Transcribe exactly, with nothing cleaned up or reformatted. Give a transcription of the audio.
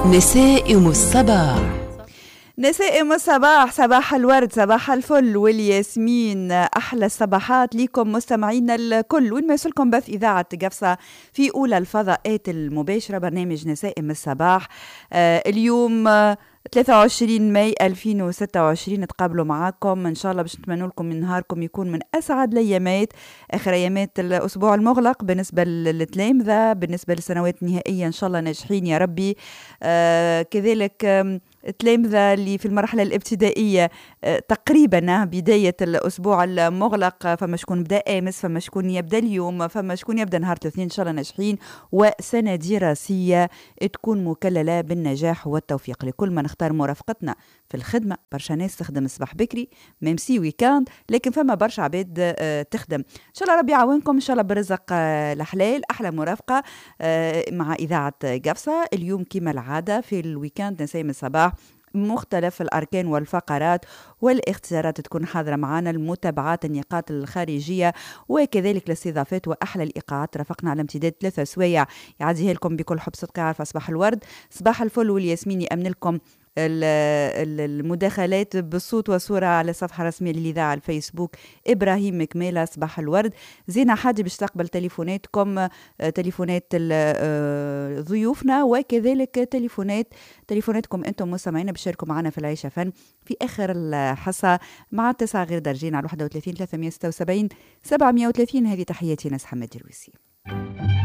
نسائم الصباح. نسائم الصباح، صباح الورد، صباح الفل والياسمين، أحلى الصباحات ليكم مستمعينا الكل. وين ما يوصلكم بث إذاعة قفصة في أولى الفضاءات المباشرة برنامج نسائم الصباح. آه اليوم آه ثلاثة وعشرين ماي ألفين وستة وعشرين نتقابلوا معاكم إن شاء الله باش نتمنى لكم من نهاركم يكون من أسعد الأيامات، آخر أيامات الأسبوع المغلق بالنسبة للتلامذة، بالنسبة للسنوات النهائية إن شاء الله ناجحين يا ربي. آه كذلك آه التلامذة اللي في المرحلة الابتدائية آه تقريبا بداية الأسبوع المغلق، فما شكون بدأ أمس، فما شكون يبدأ اليوم، فما شكون يبدأ نهار الاثنين، إن شاء الله ناجحين وسنة دراسية تكون مكللة بالنجاح والتوفيق. لكل من اختار مرافقتنا في الخدمة، برشا ناس تخدم الصباح بكري ميمسي ويكاند، لكن فما برشا عباد آه تخدم. إن شاء الله ربي يعاونكم إن شاء الله برزق آه الحلال. أحلى مرافقة آه مع إذاعة قفصة اليوم كما العادة في الويكاند نسائم الصباح، مختلف الأركان والفقرات والاختيارات تكون حاضرة معنا، المتابعات، النقاط الخارجية، وكذلك الاستضافات وأحلى الإيقاعات. رافقنا على امتداد ثلاثة سوايع يعديها لكم بكل حب صدق. عارفة صباح الورد، صباح الفل والياسمين. يأمن لكم المداخلات بالصوت والصورة على الصفحة الرسمية للإذاعة على الفيسبوك إبراهيم مكملة صباح الورد. زينة حاجة باش تقبل تليفوناتكم، تليفونات ضيوفنا، وكذلك تليفونات تليفوناتكم أنتم مستمعين بشاركوا معنا في العيشة فن في آخر الحصة مع تسعة غير درجين على واحد وثلاثين ثلاثمية وستة وسبعين سبعمية وثلاثين. هذه تحياتي ناس حمد الويسي.